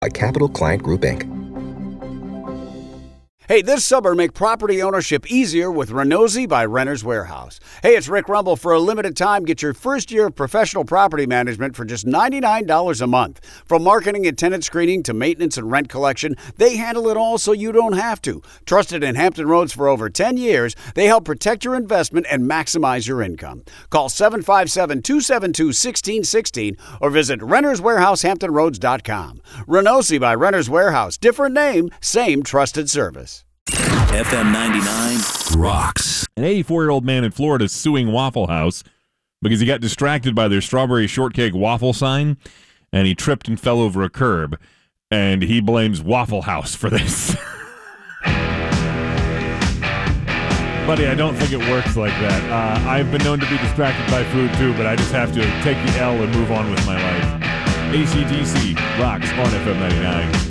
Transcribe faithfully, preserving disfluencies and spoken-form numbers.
by Capital Client Group, Incorporated. Hey, this summer, make property ownership easier with Renosy by Renters Warehouse. Hey, it's Rick Rumble. For a limited time, get your first year of professional property management for just ninety-nine dollars a month. From marketing and tenant screening to maintenance and rent collection, they handle it all so you don't have to. Trusted in Hampton Roads for over ten years, they help protect your investment and maximize your income. Call seven five seven, two seven two, one six one six or visit renters warehouse hampton roads dot com. Renosy by Renters Warehouse. Different name, same trusted service. F M ninety-nine rocks. An eighty-four-year-old man in Florida is suing Waffle House because he got distracted by their strawberry shortcake waffle sign, and he tripped and fell over a curb, and he blames Waffle House for this. Buddy, I don't think it works like that. Uh, I've been known to be distracted by food, too, but I just have to take the L and move on with my life. A C D C rocks on F M ninety-nine.